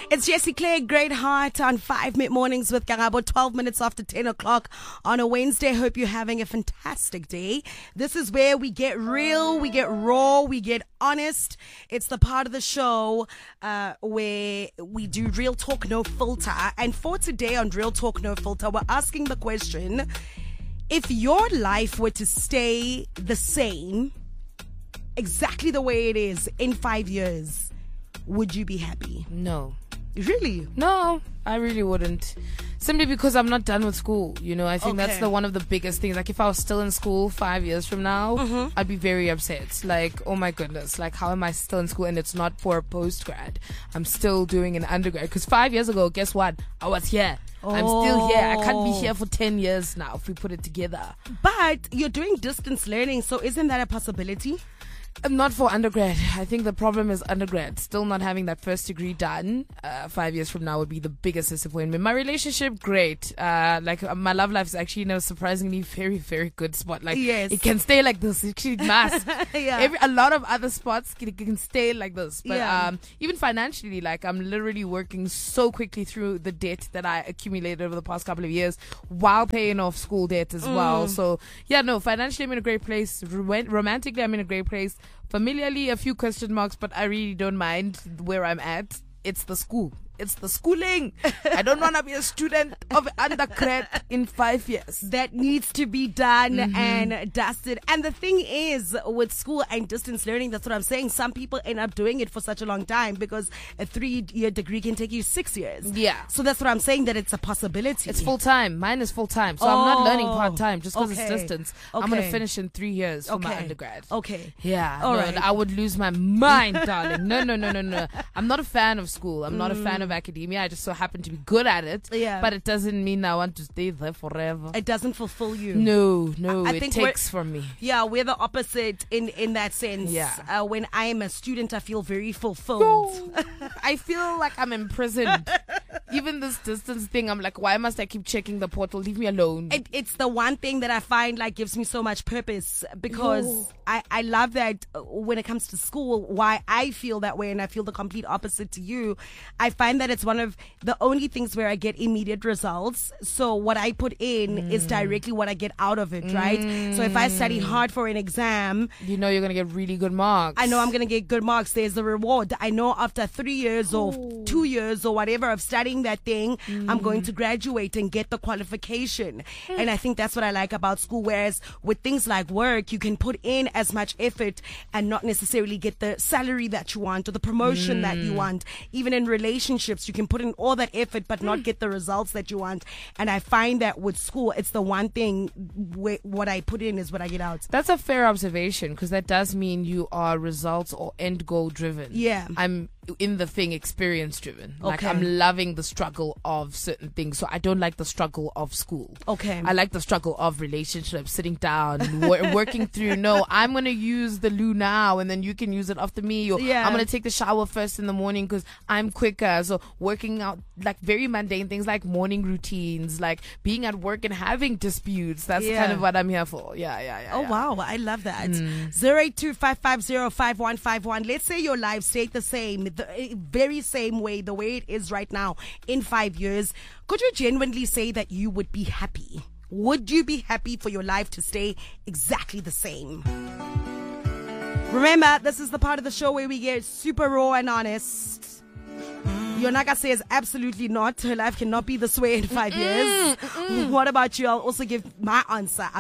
It's Jessie Claire, Great Heart on 5 Mid-Mornings with Karabo, 12 minutes after 10 o'clock on a Wednesday. Hope you're having a fantastic day. This is where we get real, we get raw, we get honest. It's the part of the show where we do Real Talk No Filter. And for today on Real Talk No Filter, we're asking the question, if your life were to stay the same, exactly the way it is in 5 years, would you be happy? No. Really? No, I really wouldn't. Simply because I'm not done with school. You know, I think that's one of the biggest things. Like, if I was still in school 5 years from now, I'd be very upset. Like, oh my goodness, like, how am I still in school and it's not for a post-grad? I'm still doing an undergrad. Because 5 years ago, guess what? I was here. I'm still here. I can't be here for 10 years now if we put it together. But you're doing distance learning, so isn't that a possibility? Not for undergrad. I think the problem is undergrad. Still not having that first degree done 5 years from now would be the biggest disappointment. My relationship, great. My love life is actually in a surprisingly very, very good spot. Like, yes. It can stay like this. It actually must. Yeah. A lot of other spots can stay like this. But Yeah. even financially, like, I'm literally working so quickly through the debt that I accumulated over the past couple of years while paying off school debt as well. So, yeah, no, financially I'm in a great place. Romantically I'm in a great place. Familiarly, a few question marks, but I really don't mind where I'm at. It's the school. It's the schooling. I don't want to be a student of undergrad in 5 years. That needs to be done and dusted. And the thing is, with school and distance learning, that's what I'm saying. Some people end up doing it for such a long time because a 3-year degree can take you 6 years. Yeah. So that's what I'm saying, that it's a possibility. It's full time. Mine is full time. So I'm not learning part time just because it's distance. I'm going to Okay. finish in 3 years for my undergrad. Okay. Yeah. All no, right. I would lose my mind, darling. No. I'm not a fan of school. I'm not a fan of academia. I just so happen to be good at it. Yeah. But it doesn't mean I want to stay there forever. It doesn't fulfill you. No, I it think takes from me. Yeah, we're the opposite in that sense. Yeah. When I am a student, I feel very fulfilled. I feel like I'm imprisoned. Even this distance thing, I'm like, why must I keep checking the portal? Leave me alone. It's the one thing that I find like gives me so much purpose, because I love that when it comes to school, why I feel that way, and I feel the complete opposite to you. I find that it's one of the only things where I get immediate results. So what I put in is directly what I get out of it, right? So if I study hard for an exam, you know you're going to get really good marks. I know I'm going to get good marks. There's the reward. I know after 3 years or 2 years or whatever of studying that thing, I'm going to graduate and get the qualification. And I think that's what I like about school. Whereas with things like work, you can put in as much effort and not necessarily get the salary that you want or the promotion that you want. Even in relationships, you can put in all that effort but not get the results that you want. And I find that with school, it's the one thing what I put in is what I get out. That's a fair observation, because that does mean you are results or end goal driven. Yeah. I'm in the thing experience driven. Like, Okay. I'm loving the struggle of certain things. So I don't like the struggle of school. Okay. I like the struggle of relationships, sitting down, working through, no, I'm going to use the loo now and then you can use it after me. Or Yeah. I'm going to take the shower first in the morning because I'm quicker. So working out like very mundane things like morning routines, like being at work and having disputes. That's kind of what I'm here for. Yeah. Oh, wow. I love that. 08255055151. Let's say your life stayed the same, the very same way, the way it is right now in 5 years. Could you genuinely say that you would be happy? Would you be happy for your life to stay exactly the same? Remember, this is the part of the show where we get super raw and honest. Yonaka says absolutely not. Her life cannot be this way in 5 years. What about you? I'll also give my answer.